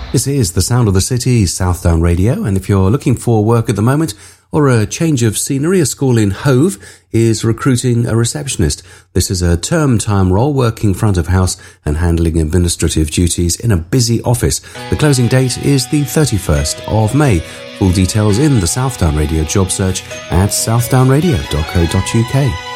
This is the sound of the city, Southdown Radio, and if you're looking for work at the moment or a change of scenery, a school in Hove is recruiting a receptionist. This is a term-time role working front of house and handling administrative duties in a busy office. The closing date is the 31st of May. Full details in the Southdown Radio job search at southdownradio.co.uk.